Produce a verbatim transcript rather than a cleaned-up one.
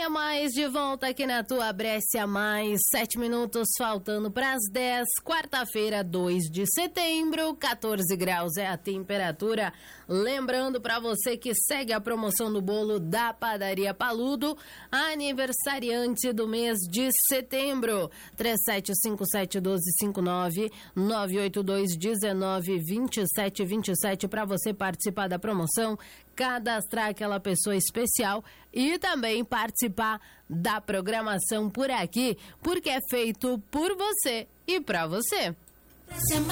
Brécia Mais de volta aqui na tua Brécia Mais, sete minutos faltando para as dez, quarta-feira, dois de setembro, quatorze graus é a temperatura. Lembrando para você que segue a promoção do bolo da Padaria Paludo, aniversariante do mês de setembro, três sete cinco sete um dois cinco nove, nove oito dois um nove dois sete dois sete para você participar da promoção, cadastrar aquela pessoa especial e também participar da programação por aqui, porque é feito por você e para você.